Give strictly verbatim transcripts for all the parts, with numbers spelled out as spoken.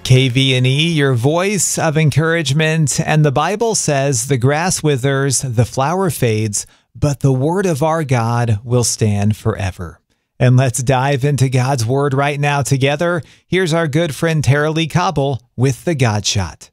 K V N E, your voice of encouragement. And the Bible says the grass withers, the flower fades, but the word of our God will stand forever. And let's dive into God's word right now together. Here's our good friend Tara Lee Cobble with the God Shot.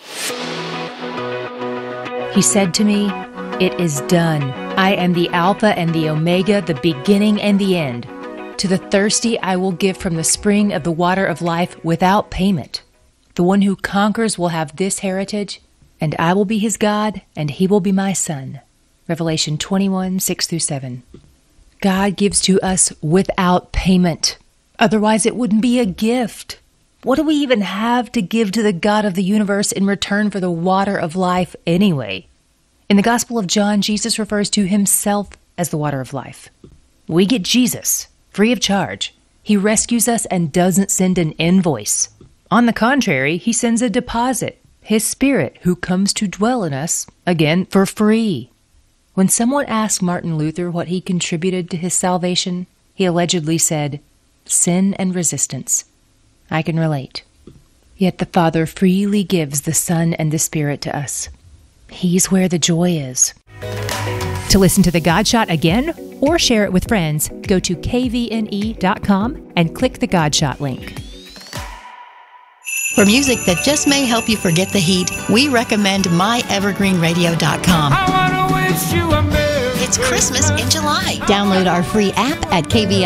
He said to me, "It is done. I am the Alpha and the Omega, the beginning and the end. To the thirsty I will give from the spring of the water of life without payment. The one who conquers will have this heritage, and I will be his God, and he will be my son." Revelation twenty-one, six through seven. God gives to us without payment. Otherwise it wouldn't be a gift. What do we even have to give to the God of the universe in return for the water of life anyway? In the Gospel of John, Jesus refers to himself as the water of life. We get Jesus free of charge. He rescues us and doesn't send an invoice. On the contrary, he sends a deposit, his Spirit, who comes to dwell in us, again, for free. When someone asked Martin Luther what he contributed to his salvation, he allegedly said, "Sin and resistance." I can relate. Yet the Father freely gives the Son and the Spirit to us. He's where the joy is. To listen to the God Shot again or share it with friends, go to K V N E dot com and click the God Shot link. For music that just may help you forget the heat, we recommend my evergreen radio dot com. I wanna wish you a Merry It's Christmas in July. Download our free app at K V